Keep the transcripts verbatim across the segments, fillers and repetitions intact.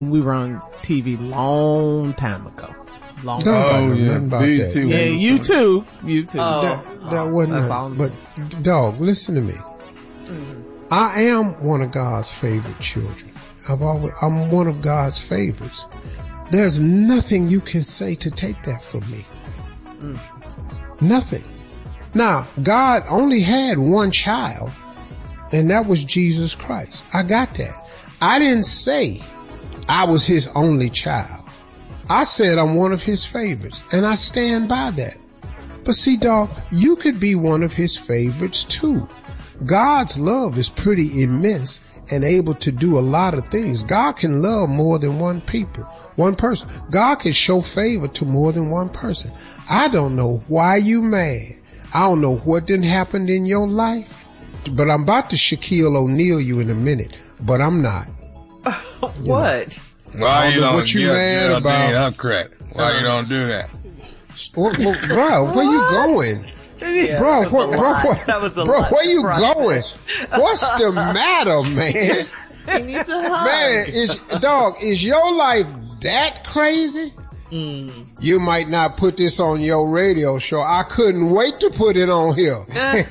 We were on T V long time ago. Long Don't time oh, ago. yeah. About that. Yeah, you too. You too. Oh. That, that Oh, wasn't that's nothing. all. But, dog, listen to me. Mm-hmm. I am one of God's favorite children. I've always, I'm one of God's favorites. There's nothing you can say to take that from me. Mm. Nothing. Now, God only had one child, and that was Jesus Christ. I got that. I didn't say I was his only child. I said I'm one of his favorites, and I stand by that. But see, dog, you could be one of his favorites too. God's love is pretty immense and able to do a lot of things. God can love more than one people, one person. God can show favor to more than one person. I don't know why you mad. I don't know what didn't happen in your life, but I'm about to Shaquille O'Neal you in a minute, but I'm not. You what? know. Why you don't what you give mad Geraldine about? her credit? Why you don't do that? What, what, bro, where you going? Yeah, bro, that what, was a bro, lot. what, That was a bro, lot where to you process. going? What's the matter, man? You need to hug. Man, is, dog, is your life that crazy? Mm. You might not put this on your radio show. I couldn't wait to put it on here.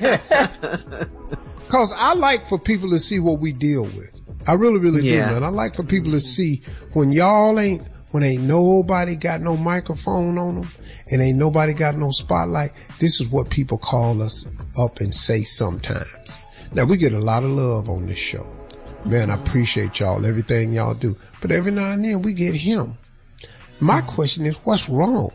Cause I like for people to see what we deal with. I really, really Yeah. do, man. I like for people to see when y'all ain't, when ain't nobody got no microphone on them and ain't nobody got no spotlight. This is what people call us up and say sometimes. Now we get a lot of love on this show. Man, I appreciate y'all, everything y'all do. But every now and then we get him. My question is, what's wrong?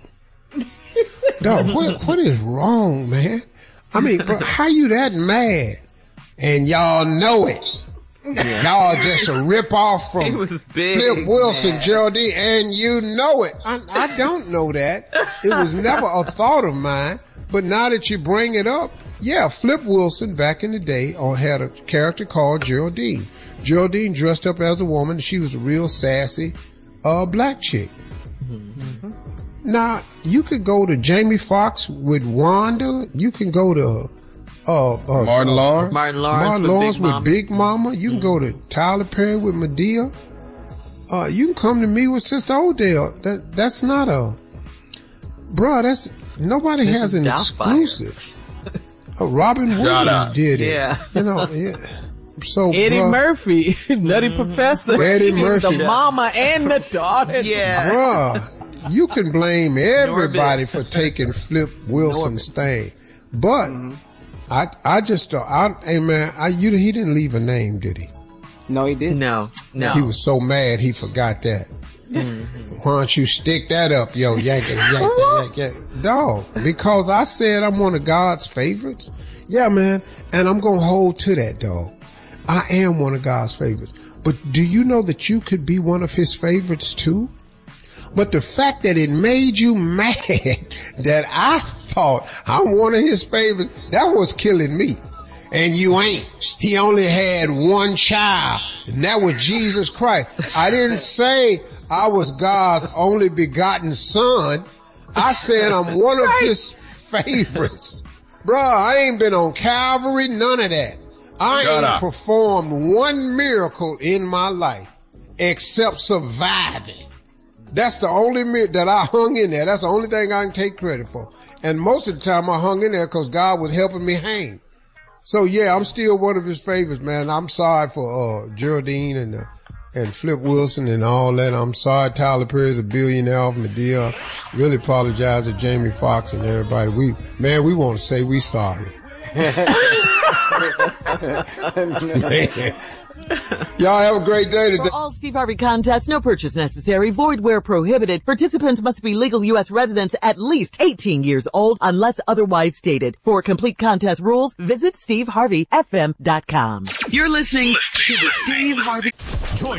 Dog, what, what is wrong, man? I mean, bro, how you that mad? And y'all know it. Yeah. Y'all just a rip off from He was big, Flip Wilson, man. Geraldine, and you know it. I, I don't know that. It was never a thought of mine. But now that you bring it up, yeah, Flip Wilson back in the day or had a character called Geraldine. Geraldine dressed up as a woman. She was a real sassy uh, black chick. Mm-hmm. Now, you could go to Jamie Foxx with Wanda. You can go to uh, uh, Martin uh, Lawrence. Martin Lawrence, Martin with, Lawrence Big with Mama. Big Mama. You can go to Tyler Perry with Madea. Uh, you can come to me with Sister Odell. That that's not a, bruh, that's, nobody This has is an Doubtfire. exclusive. Uh, Robin Shut Williams up. did it. Yeah. You know, yeah. So, Eddie bruh, Murphy, Nutty Professor. Eddie Murphy. The mama and the daughter. Yeah. Bruh, you can blame everybody for taking Flip Wilson's thing. But, I, I just, uh, I, hey man, I, you, he didn't leave a name, did he? No, he didn't. No, no. He was so mad he forgot that. Mm-hmm. Why don't you stick that up, yo, yank it, yank it, yank it. Dog, because I said I'm one of God's favorites. Yeah, man, and I'm gonna hold to that, dog. I am one of God's favorites. But do you know that you could be one of his favorites too? But the fact that it made you mad that I thought I'm one of his favorites, that was killing me. And you ain't. He only had one child, and that was Jesus Christ. I didn't say I was God's only begotten son. I said I'm one of his favorites. Bruh, I ain't been on Calvary, none of that. I Shut ain't up. performed one miracle in my life except surviving. That's the only mir- that I hung in there. That's the only thing I can take credit for. And most of the time I hung in there because God was helping me hang. So yeah, I'm still one of his favorites, man. I'm sorry for uh Geraldine and uh, and Flip Wilson and all that. I'm sorry Tyler Perry's a billionaire off Madea. Really apologize to Jamie Foxx and everybody. We man, we want to say we sorry. Man. Y'all have a great day today. For all Steve Harvey contests, no purchase necessary, void where prohibited. Participants must be legal U S residents at least eighteen years old unless otherwise stated. For complete contest rules, visit steve harvey f m dot com. You're listening to the Steve Harvey